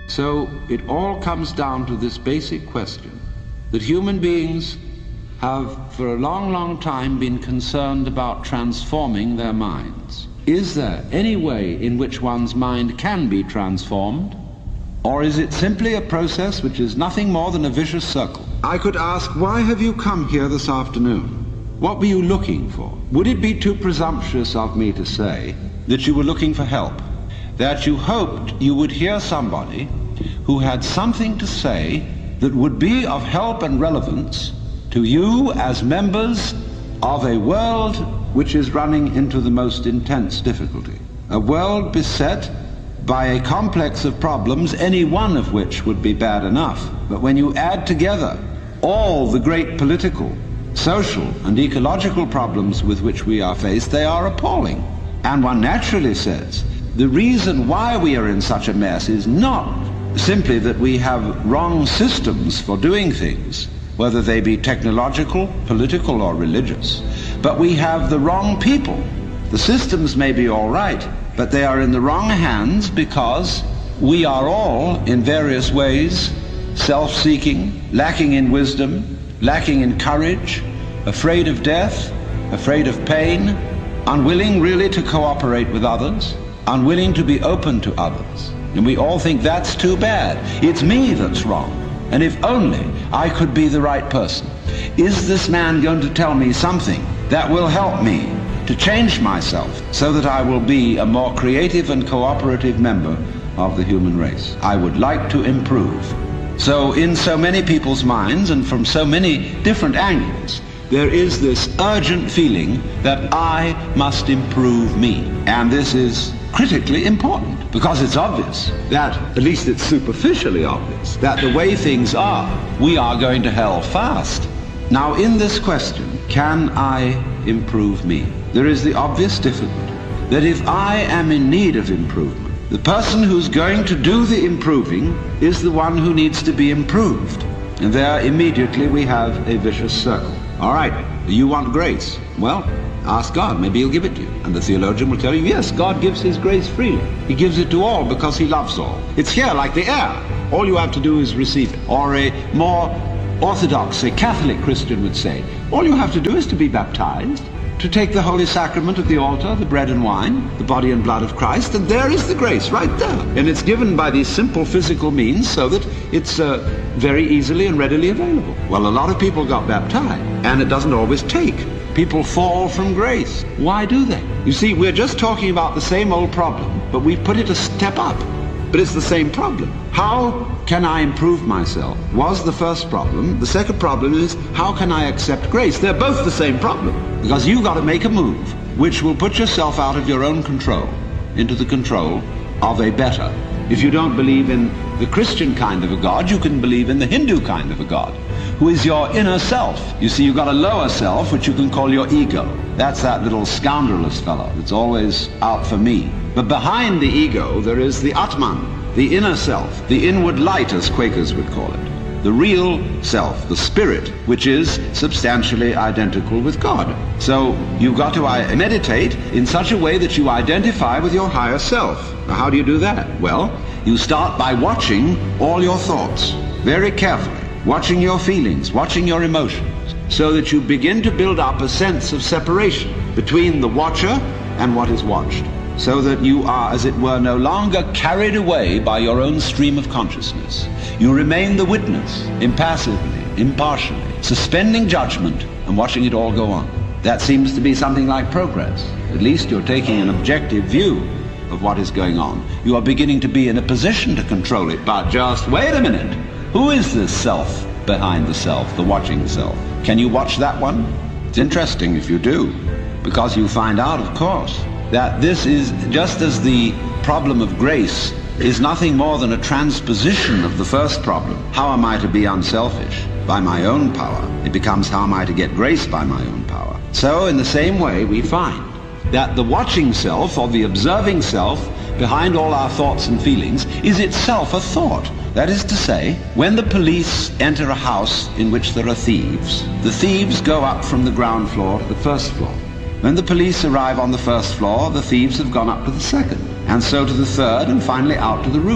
So it all comes down to this basic question, that human beings have for a long, long time been concerned about transforming their minds. Is there any way in which one's mind can be transformed? Or is it simply a process which is nothing more than a vicious circle? I could ask, why have you come here this afternoon? What were you looking for? Would it be too presumptuous of me to say that you were looking for help? That you hoped you would hear somebody who had something to say that would be of help and relevance to you as members of a world which is running into the most intense difficulty. A world beset by a complex of problems, any one of which would be bad enough. But when you add together all the great political, social, and ecological problems with which we are faced, they are appalling. And one naturally says, the reason why we are in such a mess is not simply that we have wrong systems for doing things, whether they be technological, political, or religious, but we have the wrong people. The systems may be all right, but they are in the wrong hands because we are all, in various ways, self-seeking, lacking in wisdom, lacking in courage, afraid of death, afraid of pain, unwilling really to cooperate with others, unwilling to be open to others. And we all think that's too bad. It's me that's wrong. And if only I could be the right person. Is this man going to tell me something that will help me to change myself so that I will be a more creative and cooperative member of the human race? I would like to improve. So in so many people's minds and from so many different angles, there is this urgent feeling that I must improve me. And this is critically important because it's obvious that, at least it's superficially obvious, that the way things are, we are going to hell fast. Now in this question, can I improve me? There is the obvious difficulty that if I am in need of improvement, the person who's going to do the improving is the one who needs to be improved. And there immediately we have a vicious circle. All right, you want grace? Well, ask God, maybe he'll give it to you. And the theologian will tell you, yes, God gives his grace freely. He gives it to all because he loves all. It's here like the air. All you have to do is receive it. Or a more orthodox, a Catholic Christian would say, all you have to do is to be baptized, to take the holy sacrament at the altar, the bread and wine, the body and blood of Christ, and there is the grace right there. And it's given by these simple physical means so that it's very easily and readily available. Well, a lot of people got baptized, and it doesn't always take. People fall from grace. Why do they? You see, we're just talking about the same old problem, but we've put it a step up. But it's the same problem. How can I improve myself was the first problem. The second problem is, how can I accept grace? They're both the same problem. Because you've got to make a move which will put yourself out of your own control into the control of a better. If you don't believe in the Christian kind of a God, you can believe in the Hindu kind of a God, who is your inner self. You see, you've got a lower self, which you can call your ego. That's that little scoundrelous fellow that's always out for me. But behind the ego, there is the Atman, the inner self, the inward light, as Quakers would call it. The real self, the spirit, which is substantially identical with God. So you've got to meditate in such a way that you identify with your higher self. Now, how do you do that? Well, you start by watching all your thoughts very carefully, watching your feelings, watching your emotions, so that you begin to build up a sense of separation between the watcher and what is watched, so that you are, as it were, no longer carried away by your own stream of consciousness. You remain the witness, impassively, impartially, suspending judgment and watching it all go on. That seems to be something like progress. At least you're taking an objective view of what is going on. You are beginning to be in a position to control it. But just wait a minute. Who is this self behind the self, the watching self? Can you watch that one? It's interesting if you do, because you find out, of course, that this is just as the problem of grace is nothing more than a transposition of the first problem. How am I to be unselfish? By my own power. It becomes, how am I to get grace by my own power? So in the same way, we find that the watching self, or the observing self, behind all our thoughts and feelings, is itself a thought. That is to say, when the police enter a house in which there are thieves, the thieves go up from the ground floor to the first floor. When the police arrive on the first floor, the thieves have gone up to the second, and so to the third, and finally out to the roof.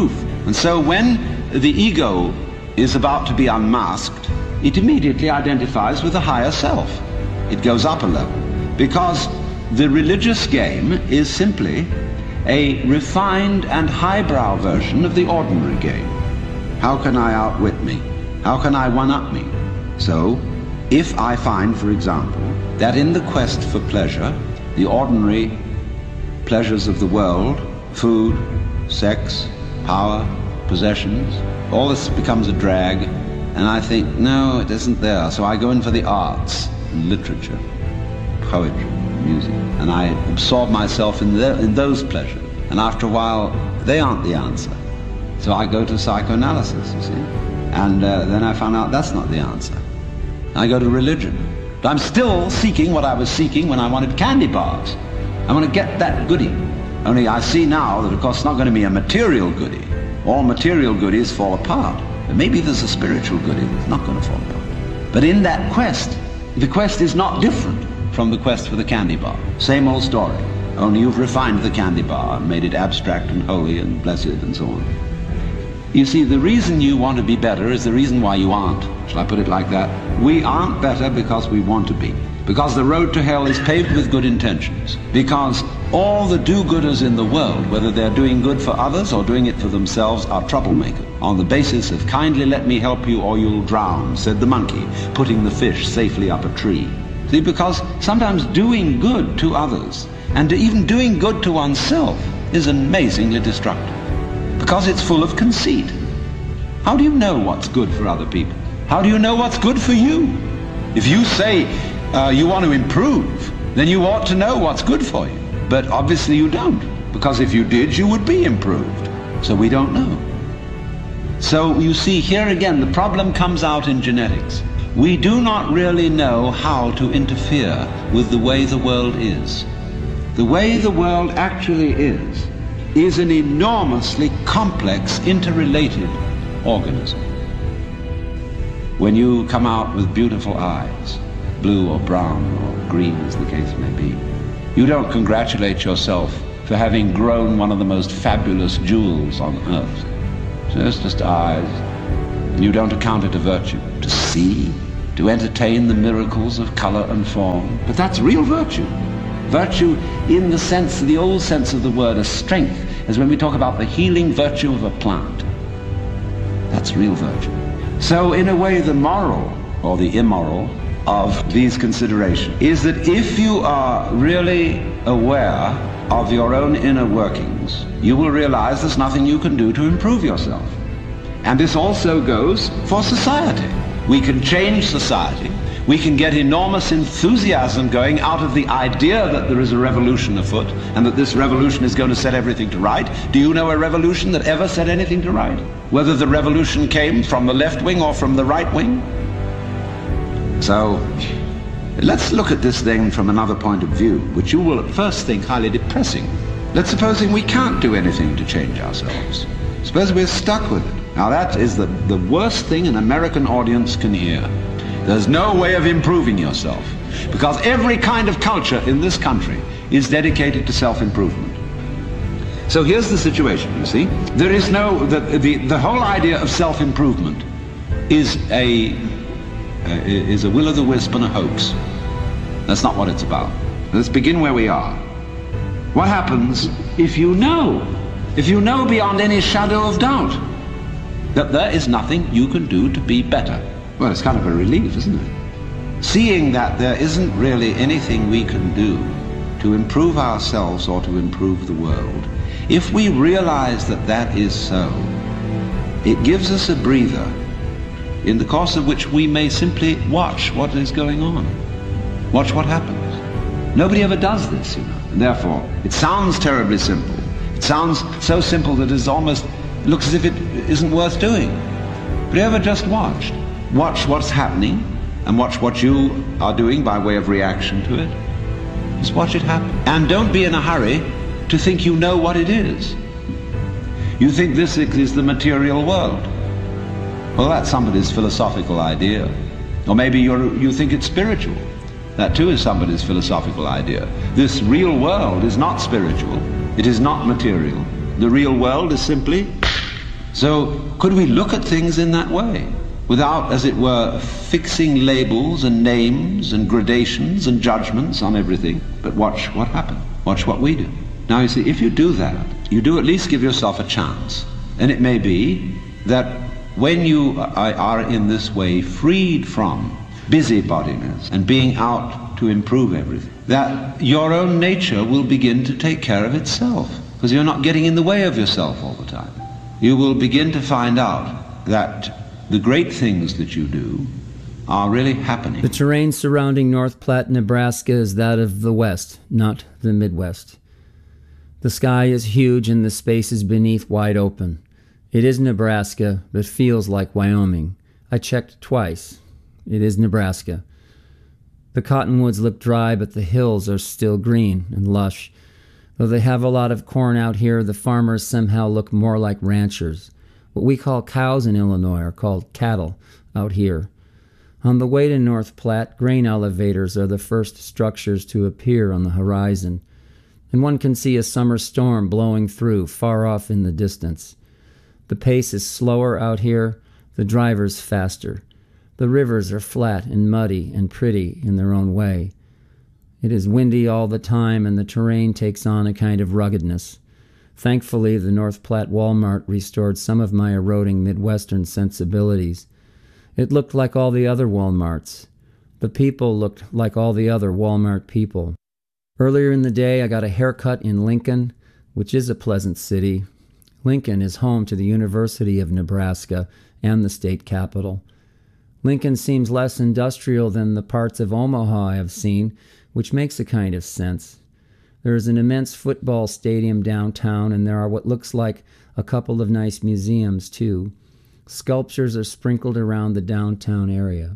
And so when the ego is about to be unmasked, it immediately identifies with the higher self. It goes up a level, because the religious game is simply a refined and highbrow version of the ordinary game. How can I outwit me? How can I one-up me? So, if I find, for example, that in the quest for pleasure, the ordinary pleasures of the world, food, sex, power, possessions, all this becomes a drag, and I think, no, it isn't there. So I go in for the arts, literature, poetry, music, and I absorb myself in those pleasures. And after a while, they aren't the answer. So I go to psychoanalysis, you see, and then I found out that's not the answer. I go to religion. But I'm still seeking what I was seeking when I wanted candy bars. I want to get that goodie. Only I see now that, of course, it's not going to be a material goodie. All material goodies fall apart. But maybe there's a spiritual goodie that's not going to fall apart. But in that quest, the quest is not different from the quest for the candy bar. Same old story. Only you've refined the candy bar and made it abstract and holy and blessed and so on. You see, the reason you want to be better is the reason why you aren't. Shall I put it like that? We aren't better because we want to be. Because the road to hell is paved with good intentions. Because all the do-gooders in the world, whether they're doing good for others or doing it for themselves, are troublemakers. On the basis of kindly let me help you or you'll drown, said the monkey, putting the fish safely up a tree. See, because sometimes doing good to others and even doing good to oneself is amazingly destructive. Because it's full of conceit. How do you know what's good for other people? How do you know what's good for you? If you say you want to improve, then you ought to know what's good for you. But obviously you don't, because if you did, you would be improved. So we don't know. So you see, here again, the problem comes out in genetics. We do not really know how to interfere with the way the world is. The way the world actually is an enormously complex, interrelated organism. When you come out with beautiful eyes, blue or brown or green as the case may be, you don't congratulate yourself for having grown one of the most fabulous jewels on earth. So it's just eyes, and you don't account it a virtue. To see, to entertain the miracles of color and form, but that's real virtue. Virtue in the sense, the old sense of the word, as strength, as when we talk about the healing virtue of a plant. That's real virtue. So in a way, the moral, or the immoral, of these considerations is that if you are really aware of your own inner workings, you will realize there's nothing you can do to improve yourself. And this also goes for society. We can change society. We can get enormous enthusiasm going out of the idea that there is a revolution afoot and that this revolution is going to set everything to right. Do you know a revolution that ever set anything to right? Whether the revolution came from the left wing or from the right wing? So, let's look at this thing from another point of view, which you will at first think highly depressing. Let's supposing we can't do anything to change ourselves. Suppose we're stuck with it. Now that is the worst thing an American audience can hear. There's no way of improving yourself, because every kind of culture in this country is dedicated to self-improvement. So here's the situation, you see. There is no, the whole idea of self-improvement is a will-o'-the-wisp and a hoax. That's not what it's about. Let's begin where we are. What happens if you know beyond any shadow of doubt that there is nothing you can do to be better? Well, it's kind of a relief, isn't it? Seeing that there isn't really anything we can do to improve ourselves or to improve the world, if we realize that that is so, it gives us a breather in the course of which we may simply watch what is going on. Watch what happens. Nobody ever does this, you know. And therefore, it sounds terribly simple. It sounds so simple that it almost looks as if it isn't worth doing. But you ever just watched? Watch what's happening and watch what you are doing by way of reaction to it. Just watch it happen. And don't be in a hurry to think you know what it is. You think this is the material world. Well, that's somebody's philosophical idea. Or maybe you think it's spiritual. That too is somebody's philosophical idea. This real world is not spiritual. It is not material. The real world is simply So could we look at things in that way, without, as it were, fixing labels and names and gradations and judgments on everything? But watch what happens. Watch what we do. Now you see, if you do that, you do at least give yourself a chance. And it may be that when you are in this way freed from busybodiness and being out to improve everything, that your own nature will begin to take care of itself, because you're not getting in the way of yourself all the time. You will begin to find out that the great things that you do are really happening. The terrain surrounding North Platte, Nebraska is that of the West, not the Midwest. The sky is huge and the spaces beneath wide open. It is Nebraska, but feels like Wyoming. I checked twice. It is Nebraska. The cottonwoods look dry, but the hills are still green and lush. Though they have a lot of corn out here, the farmers somehow look more like ranchers. What we call cows in Illinois are called cattle out here. On the way to North Platte, grain elevators are the first structures to appear on the horizon, and one can see a summer storm blowing through far off in the distance. The pace is slower out here, the drivers faster. The rivers are flat and muddy and pretty in their own way. It is windy all the time, and the terrain takes on a kind of ruggedness. Thankfully, the North Platte Walmart restored some of my eroding Midwestern sensibilities. It looked like all the other Walmarts. The people looked like all the other Walmart people. Earlier in the day, I got a haircut in Lincoln, which is a pleasant city. Lincoln is home to the University of Nebraska and the state capital. Lincoln seems less industrial than the parts of Omaha I have seen, which makes a kind of sense. There is an immense football stadium downtown, and there are what looks like a couple of nice museums, too. Sculptures are sprinkled around the downtown area.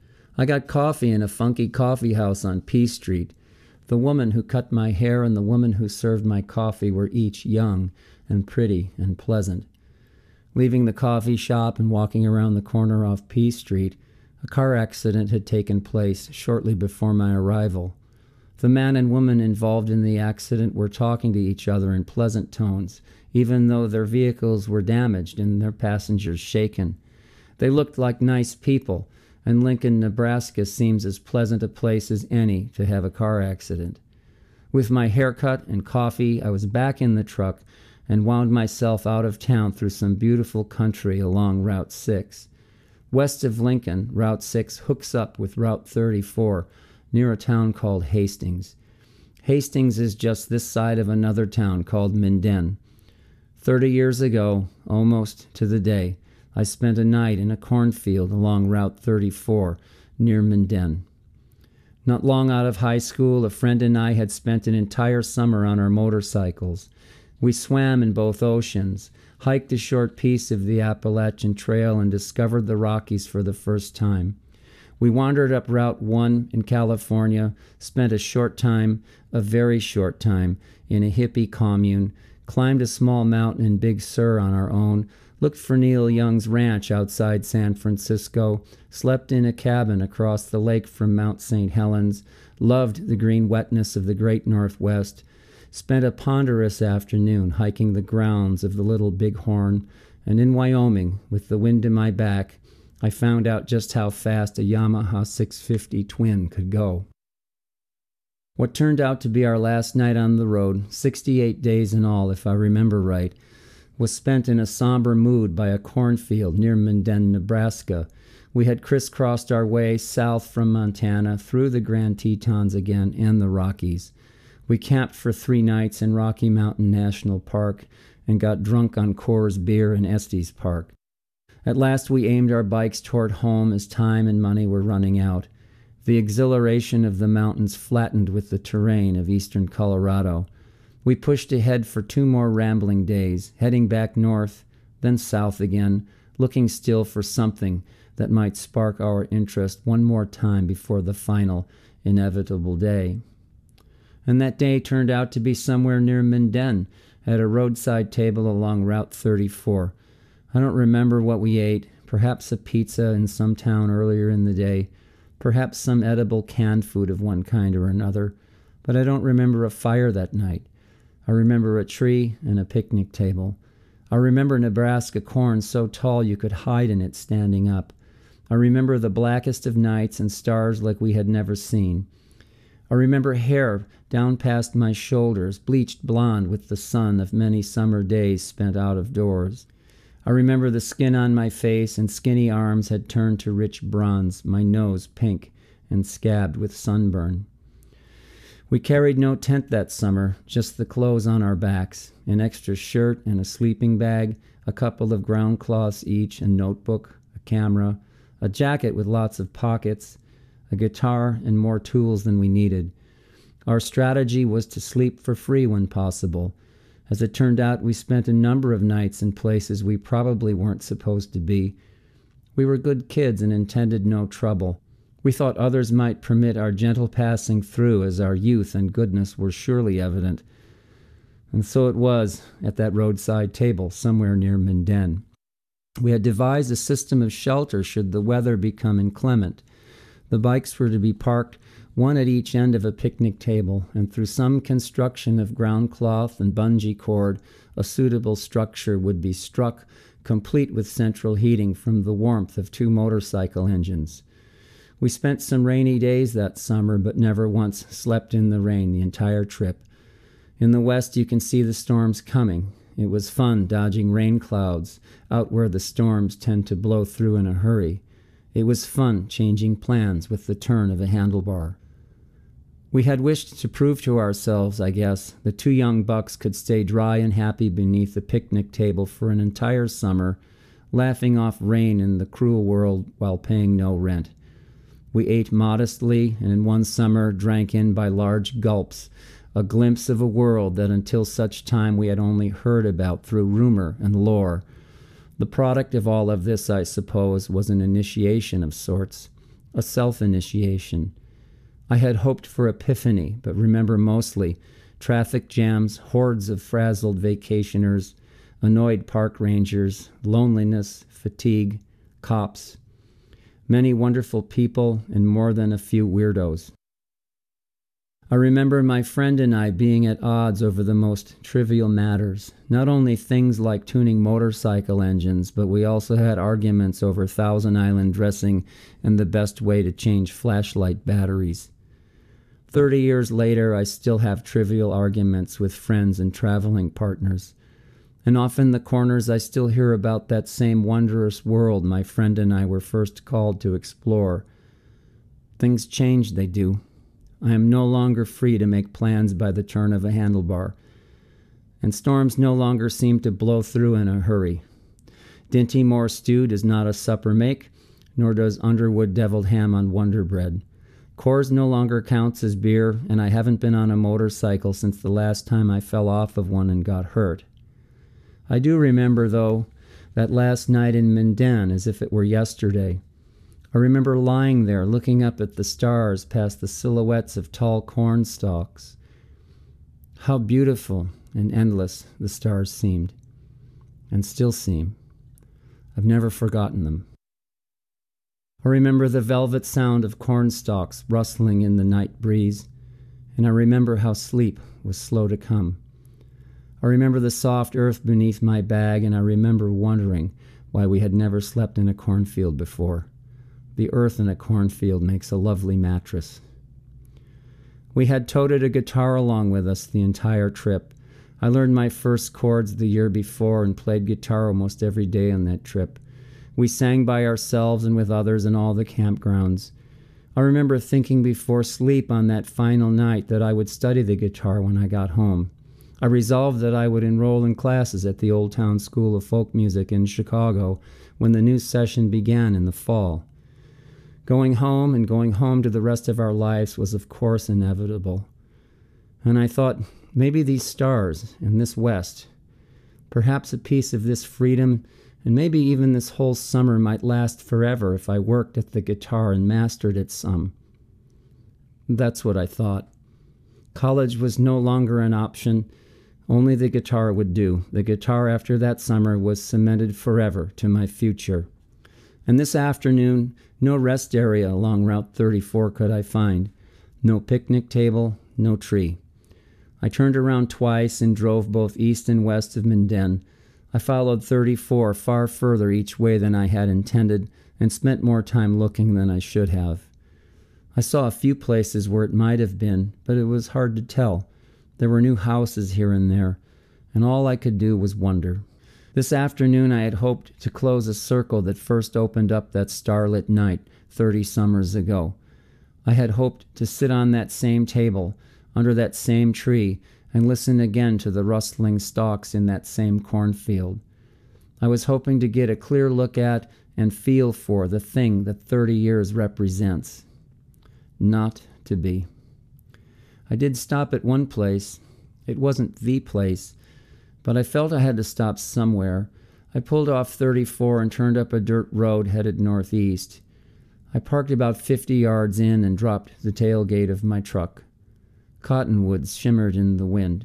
I got coffee in a funky coffee house on P Street. The woman who cut my hair and the woman who served my coffee were each young and pretty and pleasant. Leaving the coffee shop and walking around the corner off P Street, a car accident had taken place shortly before my arrival. The man and woman involved in the accident were talking to each other in pleasant tones, even though their vehicles were damaged and their passengers shaken. They looked like nice people, and Lincoln, Nebraska seems as pleasant a place as any to have a car accident. With my haircut and coffee, I was back in the truck and wound myself out of town through some beautiful country along Route 6. West of Lincoln, Route 6 hooks up with Route 34 near a town called Hastings. Hastings is just this side of another town called Minden. 30 years ago, almost to the day, I spent a night in a cornfield along Route 34 near Minden. Not long out of high school, a friend and I had spent an entire summer on our motorcycles. We swam in both oceans, hiked a short piece of the Appalachian Trail, and discovered the Rockies for the first time. We wandered up Route 1 in California, spent a very short time, in a hippie commune, climbed a small mountain in Big Sur on our own, looked for Neil Young's ranch outside San Francisco, slept in a cabin across the lake from Mount St. Helens, loved the green wetness of the great Northwest, spent a ponderous afternoon hiking the grounds of the Little Bighorn, and in Wyoming, with the wind in my back, I found out just how fast a Yamaha 650 twin could go. What turned out to be our last night on the road, 68 days in all if I remember right, was spent in a somber mood by a cornfield near Minden, Nebraska. We had crisscrossed our way south from Montana, through the Grand Tetons again, and the Rockies. We camped for 3 nights in Rocky Mountain National Park and got drunk on Coors beer in Estes Park. At last we aimed our bikes toward home as time and money were running out. The exhilaration of the mountains flattened with the terrain of eastern Colorado. We pushed ahead for 2 more rambling days, heading back north, then south again, looking still for something that might spark our interest one more time before the final, inevitable day. And that day turned out to be somewhere near Minden, at a roadside table along Route 34. I don't remember what we ate, perhaps a pizza in some town earlier in the day, perhaps some edible canned food of one kind or another, but I don't remember a fire that night. I remember a tree and a picnic table. I remember Nebraska corn so tall you could hide in it standing up. I remember the blackest of nights and stars like we had never seen. I remember hair down past my shoulders, bleached blonde with the sun of many summer days spent out of doors. I remember the skin on my face and skinny arms had turned to rich bronze, my nose pink and scabbed with sunburn. We carried no tent that summer, just the clothes on our backs, an extra shirt and a sleeping bag, a couple of ground cloths each, a notebook, a camera, a jacket with lots of pockets, a guitar, and more tools than we needed. Our strategy was to sleep for free when possible. As it turned out, we spent a number of nights in places we probably weren't supposed to be. We were good kids and intended no trouble. We thought others might permit our gentle passing through, as our youth and goodness were surely evident. And so it was at that roadside table somewhere near Minden. We had devised a system of shelter should the weather become inclement. The bikes were to be parked one at each end of a picnic table, and through some construction of ground cloth and bungee cord, a suitable structure would be struck, complete with central heating from the warmth of 2 motorcycle engines. We spent some rainy days that summer, but never once slept in the rain the entire trip. In the west, you can see the storms coming. It was fun dodging rain clouds out where the storms tend to blow through in a hurry. It was fun changing plans with the turn of a handlebar. We had wished to prove to ourselves, I guess, that 2 young bucks could stay dry and happy beneath the picnic table for an entire summer, laughing off rain in the cruel world while paying no rent. We ate modestly, and in one summer drank in by large gulps, a glimpse of a world that until such time we had only heard about through rumor and lore. The product of all of this, I suppose, was an initiation of sorts, a self-initiation. I had hoped for epiphany, but remember mostly traffic jams, hordes of frazzled vacationers, annoyed park rangers, loneliness, fatigue, cops, many wonderful people, and more than a few weirdos. I remember my friend and I being at odds over the most trivial matters, not only things like tuning motorcycle engines, but we also had arguments over Thousand Island dressing and the best way to change flashlight batteries. 30 years later, I still have trivial arguments with friends and traveling partners. And often the corners I still hear about that same wondrous world my friend and I were first called to explore. Things change, they do. I am no longer free to make plans by the turn of a handlebar, and storms no longer seem to blow through in a hurry. Dinty Moore stew does not a supper make, nor does Underwood deviled ham on Wonder Bread. Coors no longer counts as beer, and I haven't been on a motorcycle since the last time I fell off of one and got hurt. I do remember, though, that last night in Minden as if it were yesterday. I remember lying there looking up at the stars past the silhouettes of tall corn stalks. How beautiful and endless the stars seemed, and still seem. I've never forgotten them. I remember the velvet sound of corn stalks rustling in the night breeze, and I remember how sleep was slow to come. I remember the soft earth beneath my bag, and I remember wondering why we had never slept in a cornfield before. The earth in a cornfield makes a lovely mattress. We had toted a guitar along with us the entire trip. I learned my first chords the year before and played guitar almost every day on that trip. We sang by ourselves and with others in all the campgrounds. I remember thinking before sleep on that final night that I would study the guitar when I got home. I resolved that I would enroll in classes at the Old Town School of Folk Music in Chicago when the new session began in the fall. Going home to the rest of our lives was of course inevitable. And I thought, maybe these stars and this West, perhaps a piece of this freedom, and maybe even this whole summer might last forever if I worked at the guitar and mastered it some. That's what I thought. College was no longer an option. Only the guitar would do. The guitar after that summer was cemented forever to my future. And this afternoon, no rest area along Route 34 could I find. No picnic table, no tree. I turned around twice and drove both east and west of Minden. I followed 34 far further each way than I had intended and spent more time looking than I should have. I saw a few places where it might have been, but it was hard to tell. There were new houses here and there, and all I could do was wonder. This afternoon I had hoped to close a circle that first opened up that starlit night 30 summers ago. I had hoped to sit on that same table, under that same tree, and listen again to the rustling stalks in that same cornfield. I was hoping to get a clear look at and feel for the thing that 30 years represents. Not to be. I did stop at one place. It wasn't the place, but I felt I had to stop somewhere. I pulled off 34 and turned up a dirt road headed northeast. I parked about 50 yards in and dropped the tailgate of my truck. Cottonwoods shimmered in the wind.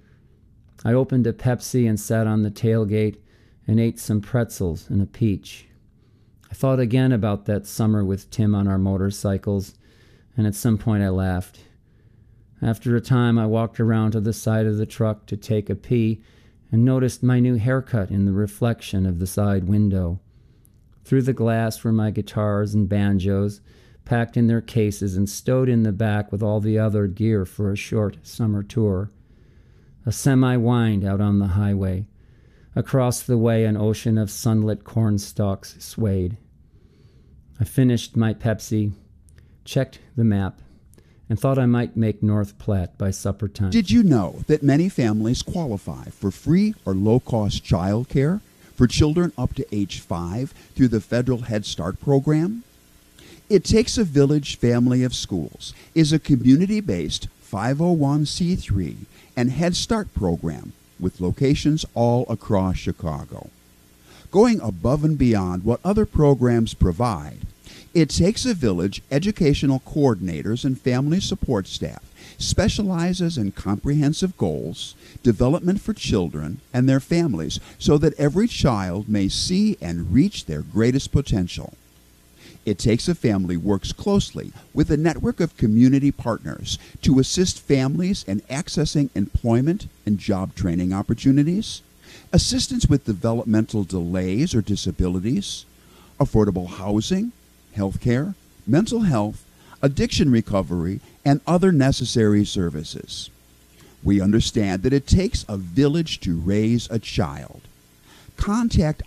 I opened a Pepsi and sat on the tailgate and ate some pretzels and a peach. I thought again about that summer with Tim on our motorcycles, and at some point I laughed. After a time, I walked around to the side of the truck to take a pee and noticed my new haircut in the reflection of the side window. Through the glass were my guitars and banjos, packed in their cases and stowed in the back with all the other gear for a short summer tour. A semi-wind out on the highway. Across the way, an ocean of sunlit cornstalks swayed. I finished my Pepsi, checked the map, and thought I might make North Platte by supper time. Did you know that many families qualify for free or low-cost child care for children up to age 5 through the federal Head Start program? It Takes a Village Family of Schools is a community-based 501c3 and Head Start program with locations all across Chicago. Going above and beyond what other programs provide, It Takes a Village educational coordinators and family support staff specializes in comprehensive goals, development for children and their families so that every child may see and reach their greatest potential. It Takes a Family works closely with a network of community partners to assist families in accessing employment and job training opportunities, assistance with developmental delays or disabilities, affordable housing, health care, mental health, addiction recovery, and other necessary services. We understand that it takes a village to raise a child. Contact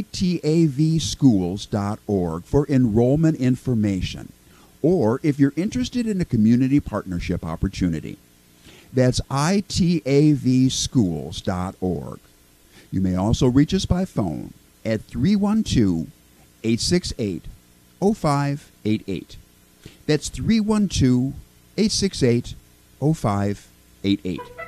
itavschools.org for enrollment information, or if you're interested in a community partnership opportunity. That's itavschools.org. You may also reach us by phone at 312-868-0588. That's 312-868-0588.